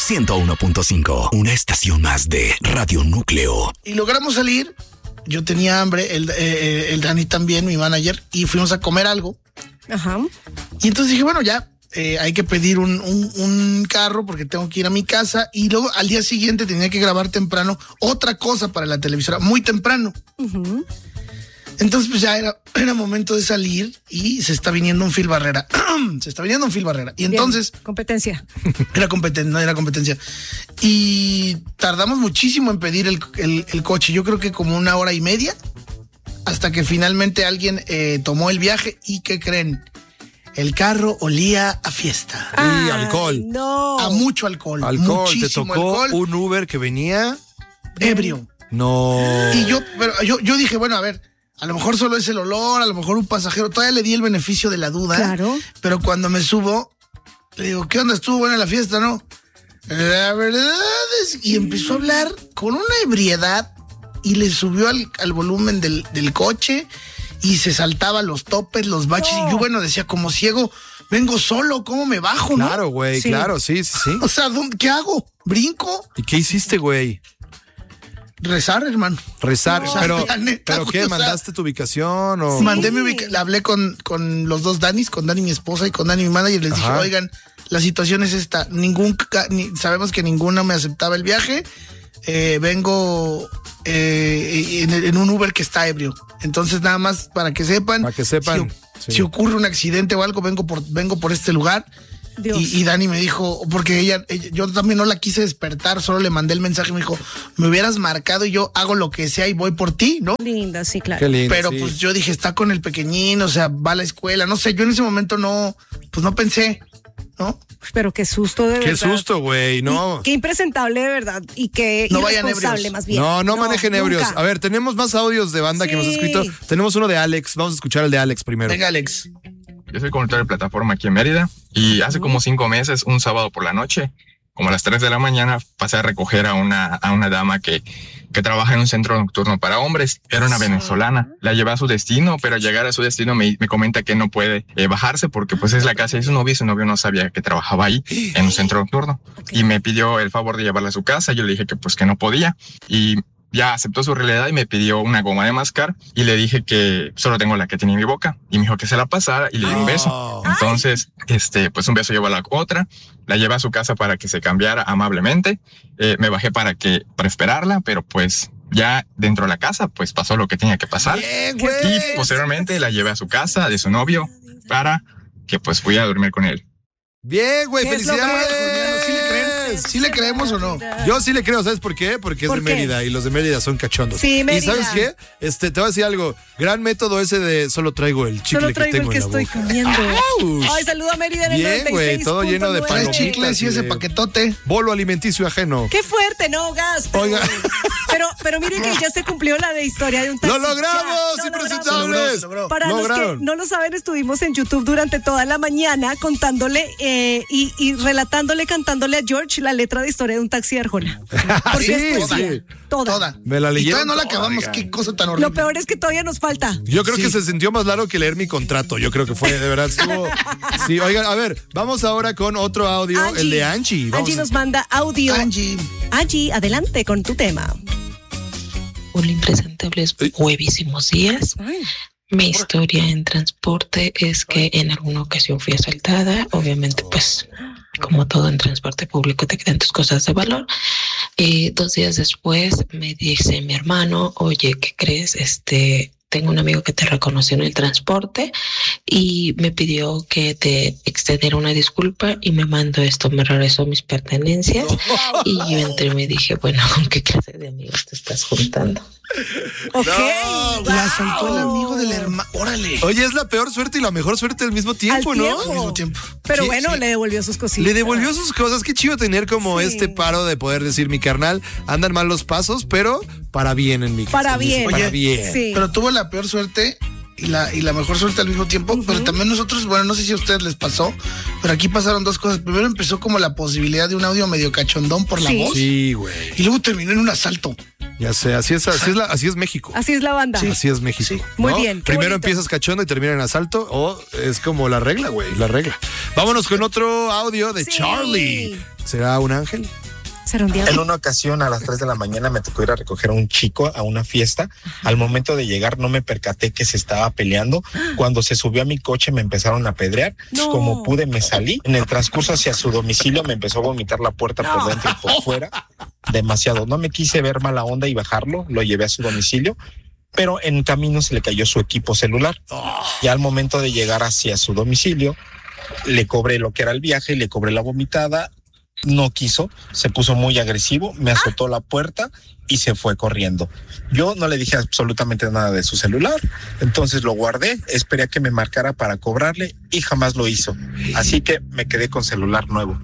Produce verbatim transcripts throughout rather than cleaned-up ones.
ciento uno punto cinco, una estación más de Radio Núcleo. Y logramos salir. Yo tenía hambre, el, eh, el Dani también, mi manager, y fuimos a comer algo. Ajá. Y entonces dije, bueno, ya eh, hay que pedir un, un, un carro porque tengo que ir a mi casa. Y luego al día siguiente tenía que grabar temprano otra cosa para la televisora, muy temprano. Uh-huh. Entonces, pues ya era, era momento de salir y se está viniendo un Phil Barrera. se está viniendo un Phil Barrera. Y entonces. Bien, competencia. Era competencia, no era competencia. Y tardamos muchísimo en pedir el, el, el coche. Yo creo que como una hora y media. Hasta que finalmente alguien eh, tomó el viaje. ¿Y qué creen? El carro olía a fiesta. Ah, y alcohol. No. A mucho alcohol. Alcohol. Muchísimo Te tocó alcohol. Un Uber que venía ebrio. No. Y yo, pero yo, yo dije, bueno, a ver. A lo mejor solo es el olor, a lo mejor un pasajero. Todavía le di el beneficio de la duda. Claro. Pero cuando me subo, le digo, ¿qué onda? ¿Estuvo buena la fiesta, no? La verdad es... Y empezó a hablar con una ebriedad y le subió al, al volumen del, del coche y se saltaba los topes, los baches. Oh. Y yo, bueno, decía, como ciego, vengo solo, ¿cómo me bajo, no? Claro, güey, sí. claro, sí, sí, sí. O sea, ¿qué hago? ¿Brinco? ¿Y qué hiciste, güey? Rezar, hermano. Rezar, no, pero, o sea, neta, ¿pero qué? o sea, ¿Mandaste tu ubicación? O? Sí. Mandé mi ubicación, hablé con, con los dos Danis, con Dani mi esposa y con Dani mi manager, y les Ajá. dije, oigan, la situación es esta, ningún, ni, sabemos que ninguno me aceptaba el viaje, eh, vengo eh, en, en un Uber que está ebrio, entonces nada más para que sepan, para que sepan, si, sí. si ocurre un accidente o algo, vengo por, vengo por este lugar. Y, y Dani me dijo, porque ella, ella, yo también no la quise despertar, solo le mandé el mensaje, me dijo, me hubieras marcado y yo hago lo que sea y voy por ti, ¿no? Linda, sí, claro. Qué lindo, Pero sí. pues yo dije, está con el pequeñín, o sea, va a la escuela, no sé, yo en ese momento no, pues no pensé, ¿no? Pero qué susto, de qué verdad. Qué susto, güey, no. Y, qué impresentable, de verdad, y qué no irresponsable, más bien. No, no, no manejen nunca. ebrios. A ver, tenemos más audios de banda sí. que nos ha escrito. Tenemos uno de Alex, vamos a escuchar el de Alex primero. Venga, Alex. Yo soy conductor de plataforma aquí en Mérida y hace como cinco meses, un sábado por la noche, como a las tres de la mañana, pasé a recoger a una, a una dama que, que trabaja en un centro nocturno para hombres. Era una venezolana. La llevé a su destino, pero al llegar a su destino me, me comenta que no puede eh, bajarse porque pues es la casa de su novio y su novio no sabía que trabajaba ahí en un centro nocturno. Okay. Y me pidió el favor de llevarla a su casa. Yo le dije que pues que no podía y ya aceptó su realidad y me pidió una goma de mascar y le dije que solo tengo la que tenía en mi boca y me dijo que se la pasara y le di un beso. Oh. Entonces, este, pues un beso llevó a la otra, la llevé a su casa para que se cambiara amablemente, eh, me bajé para que, para esperarla, pero pues ya dentro de la casa, pues pasó lo que tenía que pasar. Bien, y posteriormente la llevé a su casa de su novio para que pues fui a dormir con él. Bien, güey, felicidades. ¿Sí le creen? ¿Sí le creemos o no? Yo sí le creo, ¿sabes por qué? Porque es ¿Por de qué? Mérida y los de Mérida son cachondos. Sí, Mérida. Y ¿sabes qué? Este, te voy a decir algo. Gran método ese de solo traigo el chicle solo traigo que tengo el que en la estoy boca. comiendo. ¡Auch! Ay, saludo a Mérida en el Bien, noventa y seis. güey, todo lleno de Tres chicles y ese de... paquetote. Bolo alimenticio ajeno. Qué fuerte, no, gas. Pero, Oiga. pero, pero miren que ya se cumplió la de historia de un taxi. ¡Lo logramos, ya, impresentables! Logró, Para Lograron. los que no lo saben, estuvimos en YouTube durante toda la mañana contándole eh, y, y relatándole, cantándole a George la letra de historia de un taxi de Arjona. Porque Sí, es poesía. sí. Toda. Toda. Me la Y leyeron todavía no la toda, acabamos, oigan. qué cosa tan horrible. Lo peor es que todavía nos falta. Yo creo Sí. que se sintió más largo que leer mi contrato. Yo creo que fue, de verdad, estuvo... Sí, oigan, a ver, vamos ahora con otro audio, Angie. el de Angie. Vamos Angie a- nos manda audio. Angie. Angie, adelante con tu tema. Hola, impresentables, huevísimos días. Ay. Mi historia en transporte es que en alguna ocasión fui asaltada. Obviamente, pues, como todo en transporte público, te quedan tus cosas de valor. Y dos días después me dice mi hermano, oye, ¿qué crees? Este, tengo un amigo que te reconoció en el transporte y me pidió que te extendiera una disculpa y me mandó esto, me regresó mis pertenencias y yo entré y me dije, bueno, ¿con qué clase de amigos te estás juntando? Ok. No, wow. La asaltó el amigo del hermano. Órale. Oye, es la peor suerte y la mejor suerte al mismo tiempo, Al ¿no? tiempo. Al mismo tiempo. Pero Sí, bueno, sí. le devolvió sus cositas. Le devolvió sus cosas. Qué chido tener como Sí. este paro de poder decir, mi carnal, andan mal los pasos, pero para bien en mi casa. Para Dice, bien. Para Oye, bien. Sí. Pero tuvo la peor suerte y la, y la mejor suerte al mismo tiempo. Uh-huh. Pero también nosotros, bueno, no sé si a ustedes les pasó, pero aquí pasaron dos cosas. Primero empezó como la posibilidad de un audio medio cachondón por la Sí. voz. Sí, güey. Y luego terminó en un asalto. Ya sé, así es, así es, la- así es México. Así es la banda. Así es México. Sí. Muy ¿no? bien, qué Primero bonito. empiezas cachondo y termina en asalto, o es como la regla, güey, la regla. Vámonos con otro audio de Sí. Charlie. ¿Será un ángel? ¿Será un diablo? En una ocasión a las tres de la mañana me tocó ir a recoger a un chico a una fiesta. Al momento de llegar no me percaté que se estaba peleando. Cuando se subió a mi coche me empezaron a apedrear. No. Como pude me salí. En el transcurso hacia su domicilio me empezó a vomitar la puerta por dentro y por fuera. Demasiado. No me quise ver mala onda y bajarlo. Lo llevé a su domicilio. Pero en camino se le cayó su equipo celular. Y al momento de llegar hacia su domicilio le cobré lo que era el viaje, le cobré la vomitada. No quiso, se puso muy agresivo, me azotó la puerta y se fue corriendo. Yo no le dije absolutamente nada de su celular, entonces lo guardé, esperé a que me marcara para cobrarle y jamás lo hizo. Así que me quedé con celular nuevo.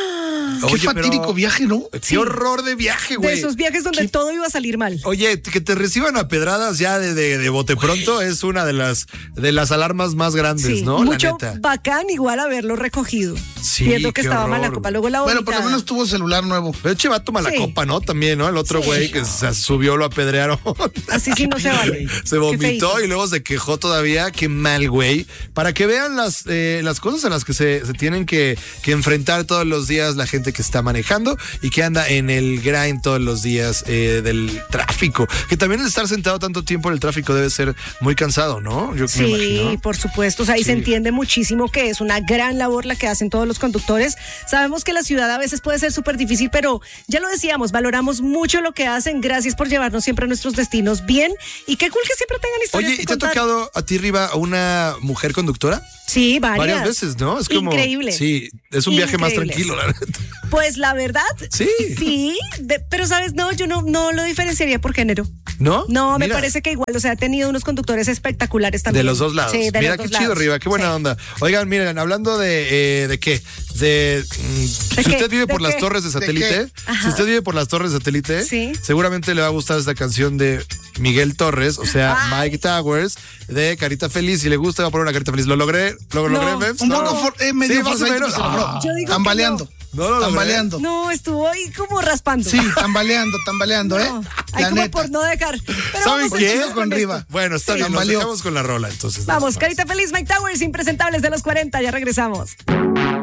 Qué Oye, fatídico pero- viaje, ¿no? Qué Sí. horror de viaje, güey. De esos viajes donde ¿Qué- todo iba a salir mal. Oye, que te reciban a pedradas ya de, de, de bote pronto es una de las de las alarmas más grandes, Sí, ¿no? mucho La neta. bacán igual haberlo recogido. Sí, viendo que qué estaba mal la horror, copa. güey. Luego la Bueno, por lo vomitada. menos tuvo celular nuevo. Pero che va a tomar Sí. la copa, ¿no? También, ¿no? El otro Sí. güey que se subió, lo apedrearon. Así sí no se vale. Se Qué vomitó feíto. y luego se quejó todavía. Qué mal, güey. Para que vean las, eh, las cosas a las que se, se tienen que, que enfrentar todos los días la gente que está manejando y que anda en el grind todos los días eh, del tráfico. Que también el estar sentado tanto tiempo en el tráfico debe ser muy cansado, ¿no? Yo me Sí, imagino. por supuesto. O sea, ahí se Sí. entiende muchísimo que es una gran labor la que hacen todos los conductores. Sabemos que la ciudad a veces puede ser súper difícil, pero ya lo decíamos, valoramos mucho lo que hacen. Gracias por llevarnos siempre a nuestros destinos bien. Y qué cool que siempre tengan historias Oye, que ¿y te ha contar. tocado a ti, Riva, una mujer conductora? Sí, varias. Varias veces, ¿no? Es como. Increíble. Sí, es un viaje más Increíbles. tranquilo, la neta. Pues la verdad, Sí. sí, de- pero sabes, no, yo no, no lo diferenciaría por género. ¿No? No, me Mira, parece que igual, o sea, ha tenido unos conductores espectaculares también. de los dos lados. Sí, de Mira los qué dos chido, lados. Riva, qué buena Sí. onda. Oigan, miren, hablando de, eh, ¿de qué? De, mm, si qué? usted vive ¿De por las qué? torres de satélite, qué? si usted vive por las torres de satélite, Sí. seguramente le va a gustar esta canción de Miguel Torres, o sea, Ay. Mike Towers, de Carita Feliz. Si le gusta, va a poner una carita feliz. ¿Lo logré? ¿Lo No. logré, Mems? Un No. poco for- eh, medio Sí, más o forzadito, menos. pero se logró. Ah. Yo digo que Tambaleando. No lo logré. Tambaleando. No, estuvo ahí como raspando. Sí, tambaleando, tambaleando, ¿eh? No, ahí La como neta. por no dejar. Pero ¿Saben vamos a qué? irnos Con esto. Riva. Bueno, está Sí. bien, nos Tambaleó. dejamos con la rola, entonces. Vamos, nada más. Carita Feliz, Mike Towers, impresentables de los cuarenta, ya regresamos.